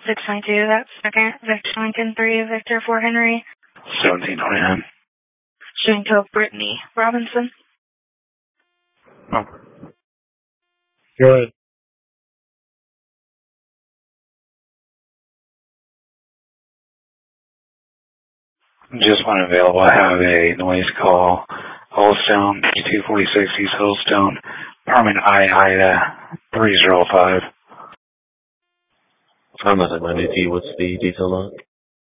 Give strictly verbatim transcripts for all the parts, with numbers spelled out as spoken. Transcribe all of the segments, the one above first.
six nine two, that's second, Victor Lincoln three, Victor four Henry. seventeen twenty-nine. Shooting to Brittany Robinson. Oh. Go ahead. Just one available. I have a noise call. Holstone, two forty-six East Holstone, Permanent I Ida three zero five. I'm at ninety T. What's the detail on it?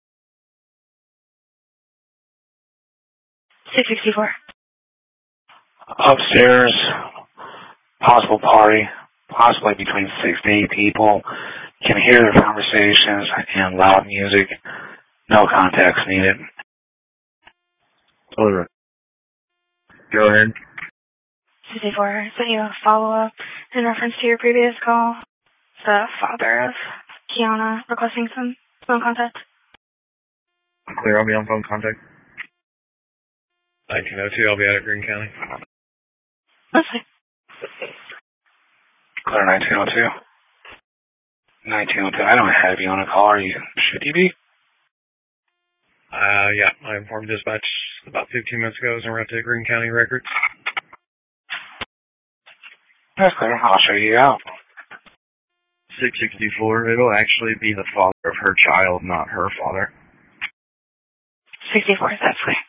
six sixty-four. Upstairs, possible party, possibly between six to eight people. Can hear their conversations and loud music. No context needed. All right. Go ahead. sixty-four. Sent you a follow-up in reference to your previous call. The father of Kiana requesting some phone contact. Clear, I'll be on phone contact. nineteen oh two, I'll be out of Greene County. That's fine. Clear nineteen oh two. nineteen oh two, I don't have you on a call. Are you? Should you be? Uh, yeah, I informed dispatch about fifteen minutes ago. I was en route to Greene County Records. That's clear. I'll show you out. six sixty-four, it'll actually be the father of her child, not her father. sixty-four, that's fine.